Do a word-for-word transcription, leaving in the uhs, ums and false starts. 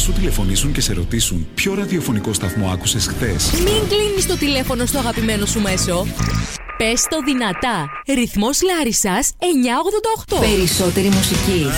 σου τηλεφωνήσουν και σε ρωτήσουν ποιο ραδιοφωνικό σταθμό άκουσες χθες. Μην κλείνεις το τηλέφωνο στο αγαπημένο σου μέσο. Πες το δυνατά. Ρυθμός Λάρισσας εννιακόσια ογδόντα οκτώ. Περισσότερη μουσική.